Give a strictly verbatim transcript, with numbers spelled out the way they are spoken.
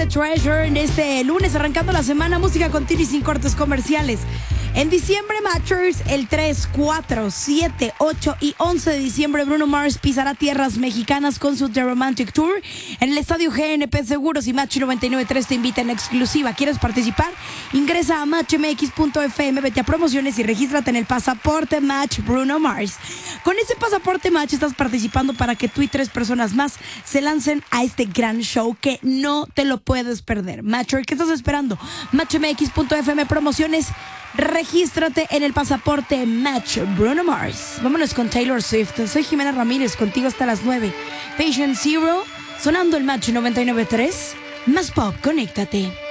The Treasure en este lunes, arrancando la semana, música continua y sin cortes comerciales. En diciembre, Matchers, el tres, cuatro, siete, ocho y once de diciembre, Bruno Mars pisará tierras mexicanas con su The Romantic Tour en el estadio G N P Seguros, y Match noventa y nueve punto tres te invita en exclusiva. ¿Quieres participar? Ingresa a match m x punto f m, vete a promociones y regístrate en el pasaporte Match Bruno Mars. Con ese pasaporte Match estás participando para que tú y tres personas más se lancen a este gran show que no te lo puedes perder. Matcher, ¿qué estás esperando? match m x punto f m, promociones. Regístrate en el pasaporte Match Bruno Mars. Vámonos con Taylor Swift. Soy Jimena Ramírez, contigo hasta las nueve. Patient Zero, sonando el Match noventa y nueve punto tres. Más pop, conéctate.